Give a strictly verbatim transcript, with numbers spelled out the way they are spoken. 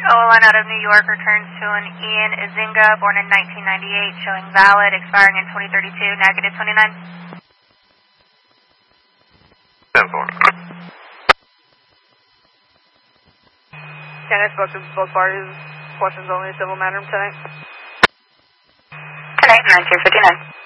Olin out of New York returns to an Ian Izinga, born in nineteen ninety-eight, showing valid, expiring in twenty thirty-two, negative twenty-nine. ten four. Can I spoke to both parties? Questions only, civil matter tonight. ten eight, nine two fifty-nine.